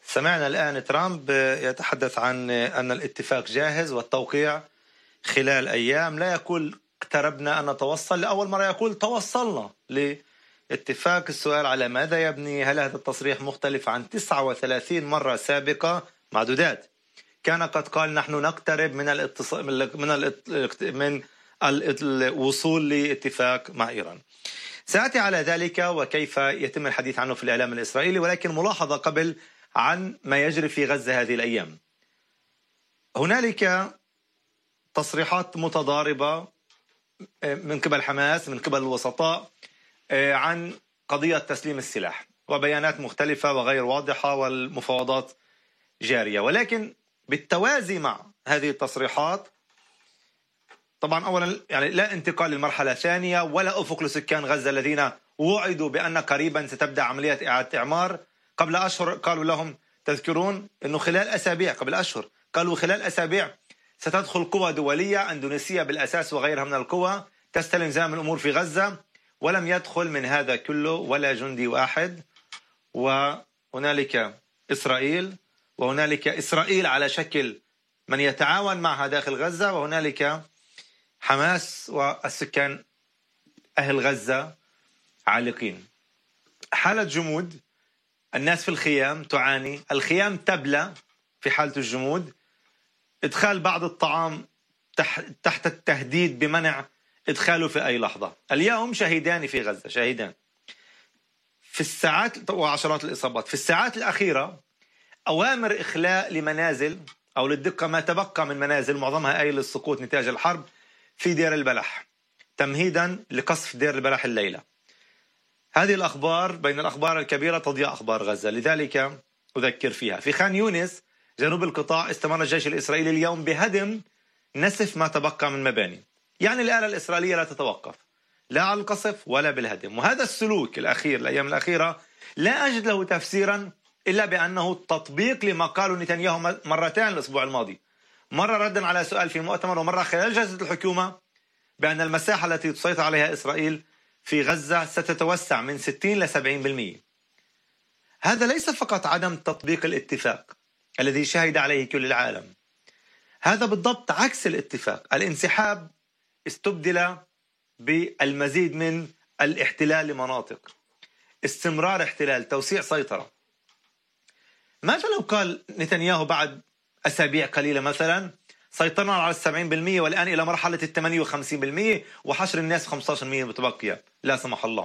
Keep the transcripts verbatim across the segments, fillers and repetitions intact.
سمعنا الآن ترامب يتحدث عن أن الاتفاق جاهز والتوقيع خلال أيام، لا يقول اقتربنا أن نتوصل، لأول مرة يقول توصلنا لاتفاق. السؤال على ماذا يبني؟ هل هذا التصريح مختلف عن تسعة وثلاثين مرة سابقة معدودات كان قد قال نحن نقترب من الاتصال من الاتص... من الوصول لاتفاق مع إيران؟ سأتي على ذلك وكيف يتم الحديث عنه في الإعلام الإسرائيلي، ولكن ملاحظة قبل عن ما يجري في غزة هذه الأيام. هنالك تصريحات متضاربة من قبل حماس من قبل الوسطاء عن قضية تسليم السلاح، وبيانات مختلفة وغير واضحة والمفاوضات جارية. ولكن بالتوازي مع هذه التصريحات، طبعا أولا يعني لا انتقال للمرحلة الثانية ولا أفق لسكان غزة الذين وعدوا بأن قريبا ستبدأ عملية إعادة إعمار. قبل أشهر قالوا لهم، تذكرون أنه خلال أسابيع، قبل أشهر قالوا خلال أسابيع ستدخل قوى دولية أندونيسية بالأساس وغيرها من القوى تستلم زمام الأمور في غزة، ولم يدخل من هذا كله ولا جندي واحد. وهنالك إسرائيل، وهنالك إسرائيل على شكل من يتعاون معها داخل غزة، وهنالك حماس والسكان أهل غزة عالقين. حالة جمود، الناس في الخيام تعاني، الخيام تبلى في حالة الجمود. إدخال بعض الطعام تحت التهديد بمنع إدخاله في أي لحظة. اليوم شهيدان في غزة، شهيدان في الساعات وعشرات الإصابات. في الساعات الأخيرة أوامر إخلاء لمنازل أو للدقة ما تبقى من منازل معظمها آيل للسقوط نتاج الحرب في دير البلح، تمهيدا لقصف دير البلح الليلة. هذه الأخبار بين الأخبار الكبيرة تضيع أخبار غزة، لذلك أذكر فيها. في خان يونس جنوب القطاع استمر الجيش الإسرائيلي اليوم بهدم نسف ما تبقى من مباني، يعني الآلة الإسرائيلية لا تتوقف لا على القصف ولا بالهدم. وهذا السلوك الأخير الأيام الأخيرة لا أجد له تفسيرا إلا بأنه تطبيق لما قالوا نتنياهو مرتين الأسبوع الماضي، مرة ردا على سؤال في مؤتمر ومرة خلال جلسة الحكومة، بأن المساحة التي تسيطر عليها إسرائيل في غزة ستتوسع من ستين إلى سبعين بالمئة. هذا ليس فقط عدم تطبيق الاتفاق الذي شهد عليه كل العالم، هذا بالضبط عكس الاتفاق. الانسحاب استبدل بالمزيد من الاحتلال لمناطق، استمرار احتلال، توسيع سيطرة. ماذا لو قال نتنياهو بعد أسابيع قليلة مثلا سيطرنا على السبعين بالمئة والآن إلى مرحلة الثمانية وخمسين بالمئة وحشر الناس خمسة عشر بالمئة متبقية، لا سمح الله.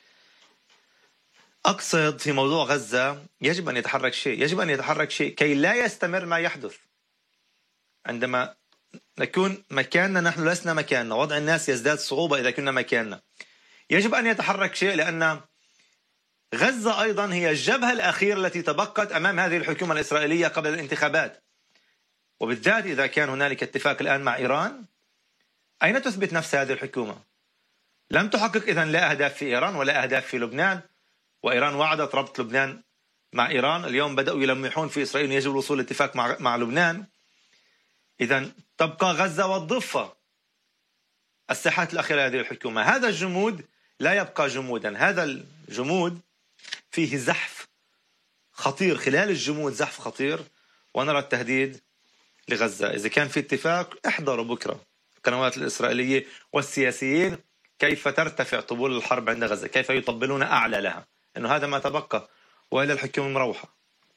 أقصد في موضوع غزة يجب أن يتحرك شيء، يجب أن يتحرك شيء كي لا يستمر ما يحدث. عندما نكون مكاننا نحن لسنا مكاننا، وضع الناس يزداد صعوبة إذا كنا مكاننا. يجب أن يتحرك شيء، لأن غزة أيضا هي الجبهة الأخيرة التي تبقت أمام هذه الحكومة الإسرائيلية قبل الانتخابات، وبالذات إذا كان هنالك اتفاق الآن مع إيران. أين تثبت نفس هذه الحكومة؟ لم تحقق إذن لا أهداف في إيران ولا أهداف في لبنان، وإيران وعدت ربط لبنان مع إيران. اليوم بدأوا يلمحون في إسرائيل يجب الوصول لاتفاق مع, مع لبنان. إذن تبقى غزة والضفة الساحات الأخيرة هذه الحكومة. هذا الجمود لا يبقى جمودا، هذا الجمود فيه زحف خطير، خلال الجمود زحف خطير، ونرى التهديد لغزة. إذا كان في اتفاق احضروا بكرة القنوات الإسرائيلية والسياسيين كيف ترتفع طبول الحرب عند غزة، كيف يطبلون أعلى لها، إنه هذا ما تبقى وإلى الحكومة مروحة.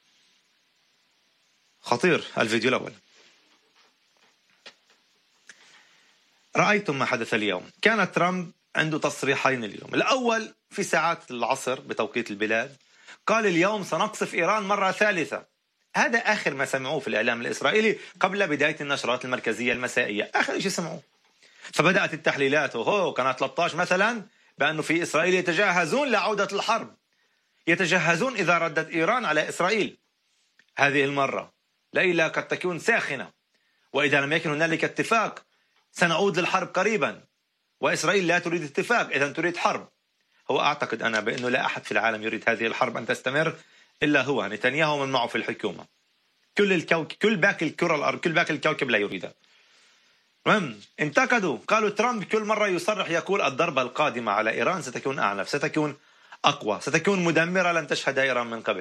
خطير. الفيديو الأول. رأيتم ما حدث اليوم. كان ترامب عنده تصريحين اليوم. الأول في ساعات العصر بتوقيت البلاد قال اليوم سنقصف إيران مرة ثالثة. هذا آخر ما سمعوه في الإعلام الإسرائيلي قبل بداية النشرات المركزية المسائية، آخر شيء سمعوه. فبدأت التحليلات، وهو قناة ثلاثة عشر مثلا، بأنه في إسرائيل يتجهزون لعودة الحرب، يتجهزون إذا ردت إيران على إسرائيل هذه المرة ليلة قد تكون ساخنة، وإذا لم يكن هنالك اتفاق سنعود للحرب قريبا، وإسرائيل لا تريد اتفاق إذا تريد حرب. هو أعتقد أنا بأنه لا أحد في العالم يريد هذه الحرب أن تستمر إلا هو نتنياهو من معه في الحكومة. كل الكوكب، كل باقي الكرة الأرض، كل باقي الكوكب لا يريدها. المهم انتقدوا، قالوا ترامب كل مرة يصرح يقول الضربة القادمة على إيران ستكون أعنف، ستكون أقوى، ستكون مدمرة، لن تشهد إيران من قبل.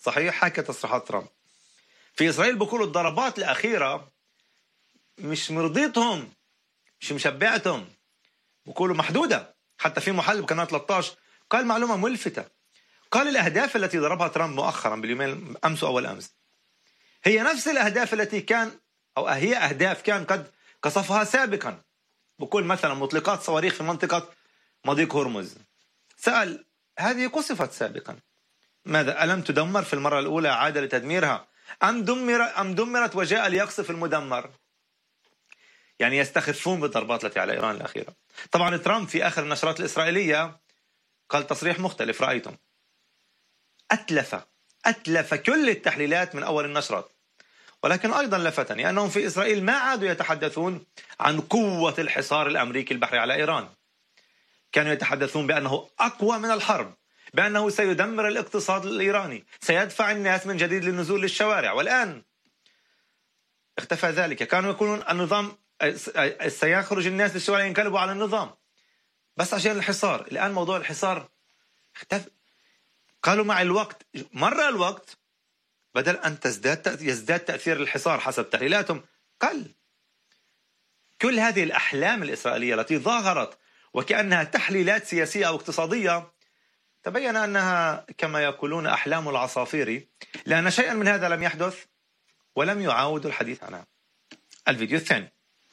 صحيح حكى تصريحات ترامب. في إسرائيل بيقولوا الضربات الأخيرة مش مرضيتهم، مش مشبعتهم، بيقولوا محدودة. حتى في محلل بقناة ثلاثة عشر قال معلومة ملفتة، قال الأهداف التي ضربها ترامب مؤخرا باليومين أمس وأول أمس هي نفس الأهداف التي كان أو هي أهداف كان قد قصفها سابقا. بقول مثلا مطلقات صواريخ في منطقة مضيق هرمز، سأل هذه قصفت سابقا، ماذا ألم تدمر في المرة الأولى عاد لتدميرها أم دمر أم دمرت وجاء ليقصف المدمر؟ يعني يستخفون بالضربات التي على إيران الأخيرة. طبعا ترامب في آخر النشرات الإسرائيلية قال تصريح مختلف رأيتم، أتلف أتلف كل التحليلات من أول النشرات، ولكن أيضا لفتني أنهم في إسرائيل ما عادوا يتحدثون عن قوة الحصار الأمريكي البحري على إيران، كانوا يتحدثون بأنه أقوى من الحرب، بأنه سيدمر الاقتصاد الإيراني، سيدفع الناس من جديد للنزول للشوارع. والآن اختفى ذلك. كانوا يقولون النظام سيخرج الناس للشوارع ينقلبوا على النظام بس عشان الحصار. الآن موضوع الحصار اختفى. قالوا مع الوقت مر الوقت بدل أن تزداد يزداد تأثير الحصار حسب تحليلاتهم قل. كل هذه الأحلام الإسرائيلية التي ظاهرت وكأنها تحليلات سياسية أو اقتصادية تبين أنها كما يقولون أحلام العصافير، لأن شيئا من هذا لم يحدث ولم يعاودوا الحديث عنها. الفيديو الثاني.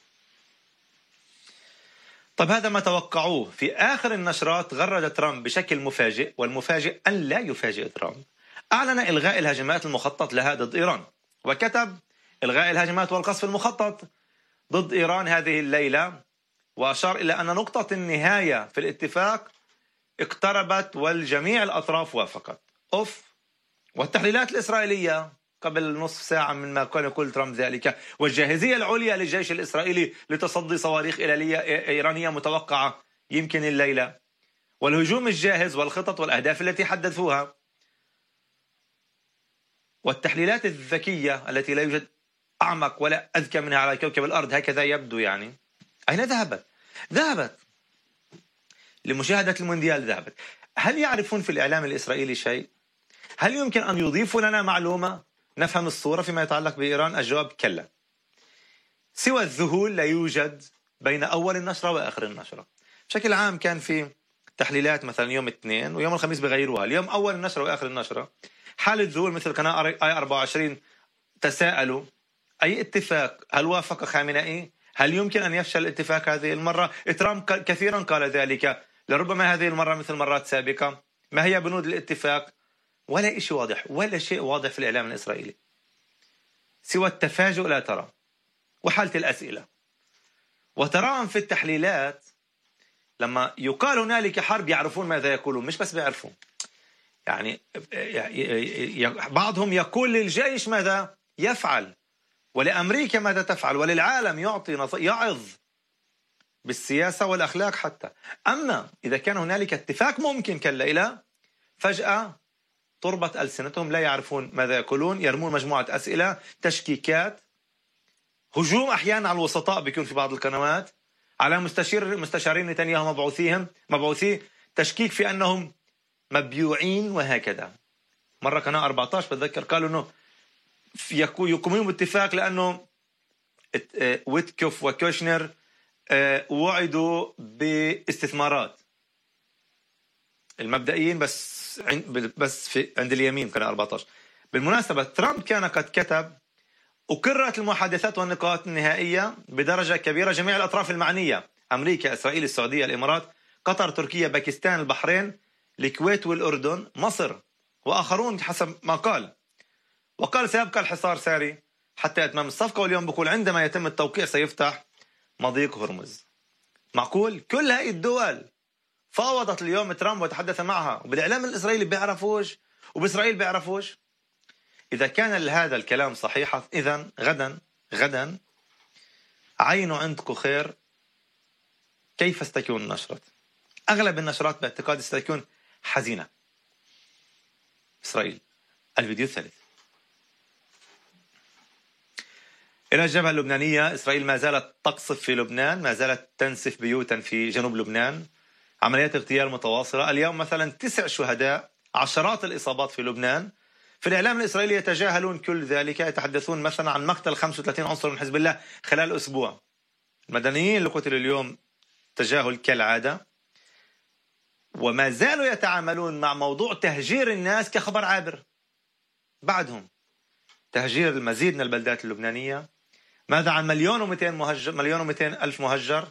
طب هذا ما توقعوه. في آخر النشرات غرد ترامب بشكل مفاجئ، والمفاجئ أن لا يفاجئ ترامب. أعلن إلغاء الهجمات المخطط لها ضد إيران، وكتب إلغاء الهجمات والقصف المخطط ضد إيران هذه الليلة، وأشار إلى أن نقطة النهاية في الاتفاق اقتربت والجميع الأطراف وافقت. أوف. والتحليلات الإسرائيلية قبل نصف ساعة من ما كان يقول ترامب ذلك، والجاهزية العليا للجيش الإسرائيلي لتصدي صواريخ إيرانية متوقعة يمكن الليلة، والهجوم الجاهز والخطط والأهداف التي حدثوها، والتحليلات الذكية التي لا يوجد أعمق ولا أذكى منها على كوكب الأرض، هكذا يبدو. يعني أين ذهبت؟ ذهبت لمشاهدة المونديال، ذهبت. هل يعرفون في الإعلام الإسرائيلي شيء؟ هل يمكن أن يضيفوا لنا معلومة نفهم الصورة فيما يتعلق بإيران؟ الجواب كلا. سوى الذهول لا يوجد بين أول النشرة وآخر النشرة. بشكل عام كان في تحليلات مثلا يوم الاثنين ويوم الخميس بغيروها، اليوم أول النشرة وآخر النشرة حالة ذهول، مثل قناة آي أربعة وعشرين تساءلوا أي اتفاق؟ هل وافق خامنئي؟ هل يمكن أن يفشل الاتفاق هذه المرة؟ ترامب كثيرا قال ذلك، لربما هذه المرة مثل مرات سابقة. ما هي بنود الاتفاق؟ ولا شيء واضح، ولا شيء واضح في الإعلام الإسرائيلي سوى التفاجؤ لا ترى وحالة الأسئلة. وتراهم في التحليلات لما يقال هنالك حرب يعرفون ماذا يقولون، مش بس بيعرفون، يعني بعضهم يقول للجيش ماذا يفعل، ولأمريكا ماذا تفعل، وللعالم يعطي يعظ بالسياسة والأخلاق حتى. أما إذا كان هنالك اتفاق ممكن كالليلة، فجأة تربط ألسنتهم، لا يعرفون ماذا يقولون، يرمون مجموعة أسئلة، تشكيكات، هجوم أحيانا على الوسطاء بيكون في بعض القنوات على مستشير مستشارين نتنياهو مبعوثيهم مبعوثي تشكيك في أنهم مبيوعين وهكذا. مرة قناة أربعة عشر بتذكر قالوا أنه يقومون باتفاق لأنه ويتكوف وكوشنر وعدوا باستثمارات المبدئيين بس بس في عند اليمين قناة أربعة عشر. بالمناسبة ترامب كان قد كتب أكررت المحادثات والنقاط النهائية بدرجة كبيرة، جميع الأطراف المعنية أمريكا، إسرائيل، السعودية، الإمارات، قطر، تركيا، باكستان، البحرين، الكويت والأردن، مصر وآخرون حسب ما قال. وقال سيبقى الحصار ساري حتى إتمام الصفقة، واليوم بقول عندما يتم التوقيع سيفتح مضيق هرمز. معقول كل هاي الدول فاوضت اليوم ترامب وتحدث معها، وبالإعلام الإسرائيلي بيعرفوش وبإسرائيل بيعرفوش؟ إذا كان هذا الكلام صحيحا، إذن غدا غدا عينوا عندكم خير كيف ستكون النشرات. أغلب النشرات باعتقاد ستكون حزينة. إسرائيل. الفيديو الثالث. إلى الجبهة اللبنانية، إسرائيل ما زالت تقصف في لبنان، ما زالت تنسف بيوتا في جنوب لبنان، عمليات اغتيال متواصلة. اليوم مثلا تسع شهداء، عشرات الإصابات في لبنان. في الإعلام الإسرائيلي يتجاهلون كل ذلك، يتحدثون مثلا عن مقتل خمسة وثلاثين عنصر من حزب الله خلال أسبوع. المدنيين اللي قتلوا اليوم تجاهل كالعادة، وما زالوا يتعاملون مع موضوع تهجير الناس كخبر عابر. بعدهم تهجير المزيد من البلدات اللبنانية. ماذا عن مليون ومئتين مهجر، مليون ومئتين ألف مهجر؟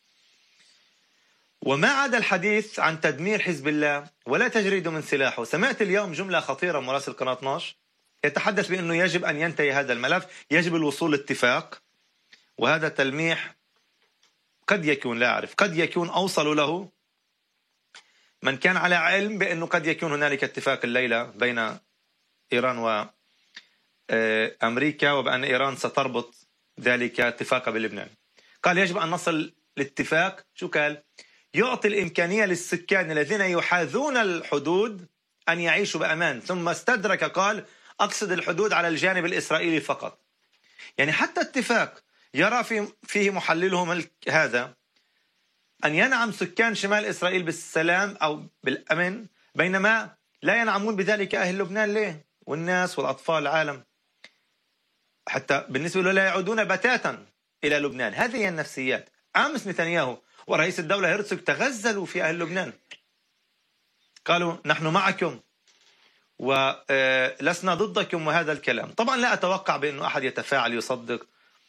وما عدا الحديث عن تدمير حزب الله ولا تجريده من سلاحه. سمعت اليوم جملة خطيرة، مراسل قناة اثناشر يتحدث بأنه يجب أن ينتهي هذا الملف، يجب الوصول لاتفاق. وهذا تلميح قد يكون، لا أعرف، قد يكون أوصلوا له من كان على علم بأنه قد يكون هنالك اتفاق الليلة بين إيران وأمريكا، وبأن إيران ستربط ذلك اتفاق بلبنان. قال يجب أن نصل لاتفاق. شو قال؟ يعطي الإمكانية للسكان الذين يحاذون الحدود أن يعيشوا بأمان. ثم استدرك قال أقصد الحدود على الجانب الإسرائيلي فقط. يعني حتى اتفاق يرى في فيه محللهم هذا أن ينعم سكان شمال إسرائيل بالسلام أو بالأمن، بينما لا ينعمون بذلك أهل لبنان. ليه؟ والناس والأطفال العالم حتى بالنسبة له لا يعودون بتاتا إلى لبنان. هذه هي النفسيات. أمس نتنياهو ورئيس الدولة هرتسوغ تغزلوا في أهل لبنان، قالوا نحن معكم ولسنا ضدكم وهذا الكلام. طبعا لا أتوقع بأنه أحد يتفاعل يصدق،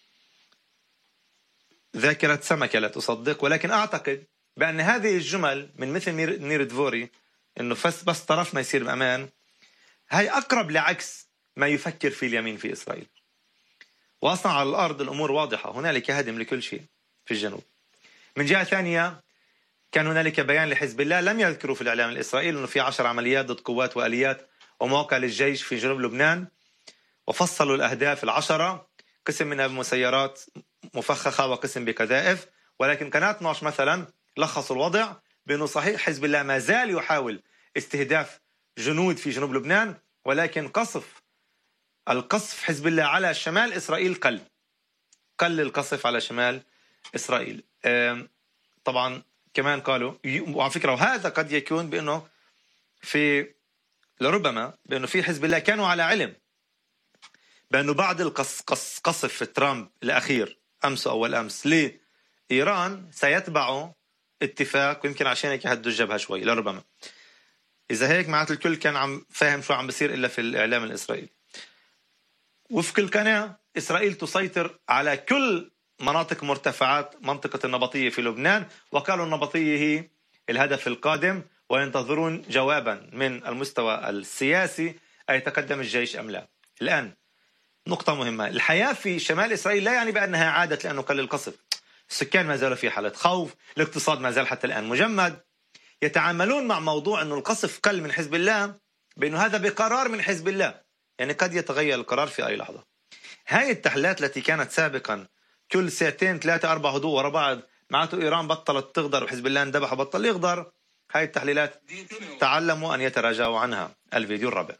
ذاكرة سمكة لا تصدق، ولكن أعتقد بأن هذه الجمل من مثل نير دفوري أنه بس, بس طرفنا يصير بأمان، هاي أقرب لعكس ما يفكر فيه اليمين في إسرائيل. وأصلا على الأرض الأمور واضحة، هنالك هدم لكل شيء في الجنوب. من جهة ثانية كان هنالك بيان لحزب الله لم يذكروا في الإعلام الإسرائيلي أنه في عشر عمليات ضد قوات وآليات ومواقع للجيش في جنوب لبنان، وفصلوا الأهداف العشرة، قسم منها بمسيرات مفخخة وقسم بقذائف. ولكن قناة اثناشر مثلا لخصوا الوضع بأنه صحيح حزب الله ما زال يحاول استهداف جنود في جنوب لبنان، ولكن قصف القصف حزب الله على شمال إسرائيل قل قل القصف على شمال إسرائيل. طبعا كمان قالوا، وعلى فكرة وهذا قد يكون بأنه في لربما بأنه في حزب الله كانوا على علم بأنه بعد القصف ترامب الأخير أمس أو أول أمس لإيران سيتبعوا اتفاق، ويمكن عشان هيك هدوا الجبهة شوي لربما. إذا هيك معناته الكل كان عم فاهم شو عم بصير إلا في الإعلام الإسرائيلي. وفق القناة إسرائيل تسيطر على كل مناطق مرتفعات منطقة النبطية في لبنان، وقالوا النبطية هي الهدف القادم، وينتظرون جوابا من المستوى السياسي أيتقدم الجيش أم لا. الآن نقطة مهمة، الحياة في شمال إسرائيل لا يعني بأنها عادت لأنه قل القصف. السكان ما زالوا في حالة خوف، الاقتصاد ما زال حتى الآن مجمد. يتعاملون مع موضوع أنه القصف قل من حزب الله بأنه هذا بقرار من حزب الله، يعني قد يتغير القرار في أي لحظة. هاي التحليلات التي كانت سابقا كل ساعتين ثلاثة أربعة هدوء ورا بعض، معناته إيران بطلت تغدر وحزب الله اندبح وبطل يغدر، هاي التحليلات تعلموا أن يتراجعوا عنها. الفيديو الرابع.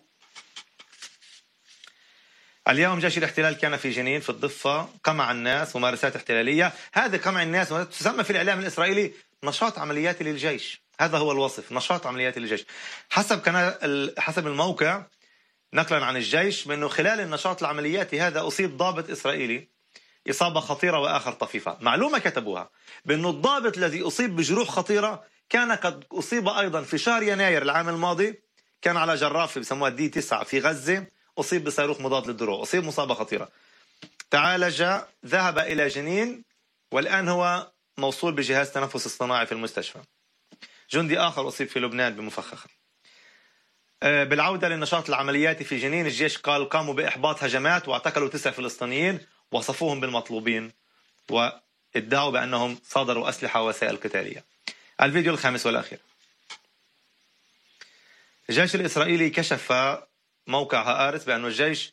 اليوم جيش الاحتلال كان في جنين في الضفة، قمع الناس، ممارسات احتلالية. هذا قمع الناس تسمى في الإعلام الإسرائيلي نشاط عملياتي للجيش. هذا هو الوصف، نشاط عملياتي للجيش. حسب كان حسب الموقع نقلا عن الجيش بأنه خلال النشاط العملياتي هذا أصيب ضابط إسرائيلي إصابة خطيرة وآخر طفيفة. معلومة كتبوها بأنه الضابط الذي أصيب بجروح خطيرة كان قد أصيب أيضا في شهر يناير العام الماضي، كان على جرافة بسموها دي تسعة في غزة، أصيب بصاروخ مضاد للدروع، أصيب مصابة خطيرة، تعالج، ذهب إلى جنين، والآن هو موصول بجهاز تنفس اصطناعي في المستشفى. جندي آخر أصيب في لبنان بمفخخة. بالعودة للنشاط العملياتي في جنين، الجيش قال قاموا بإحباط هجمات واعتقلوا تسع فلسطينيين، وصفوهم بالمطلوبين وادعوا بأنهم صادروا أسلحة ووسائل قتالية. الفيديو الخامس والأخير. الجيش الإسرائيلي كشف موقع هآرتس بأن الجيش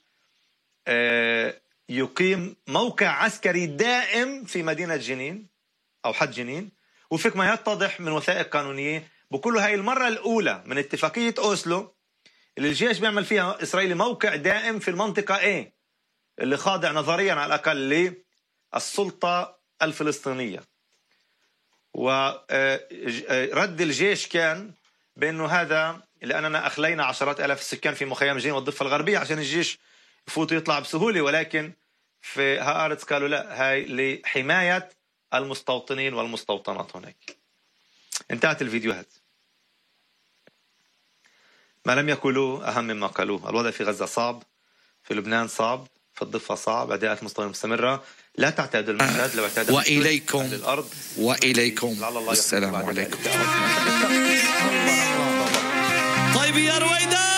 يقيم موقع عسكري دائم في مدينة جنين أو حد جنين، وفق ما يتضح من وثائق قانونية بكل هاي المرة الأولى من اتفاقية أوسلو اللي الجيش بيعمل فيها إسرائيلي موقع دائم في المنطقة A اللي خاضع نظريا على الأقل للسلطة الفلسطينية. ورد الجيش كان بأنه هذا لأننا أخلينا عشرات آلاف السكان في مخيم جنين والضفة الغربية عشان الجيش يفوت ويطلع بسهولة، ولكن في هآرتس قالوا لا، هاي لحماية المستوطنين والمستوطنات هناك. انتهت الفيديوهات. ما لم يقولوه أهم مما قالوه. الوضع في غزة صعب، في لبنان صعب، في الضفة صعب، أداءات مستمرة. لا تعتادوا المشهد. لو اعتادوا وإليكم الأرض وإليكم السلام عليكم. طيب يا رويدا.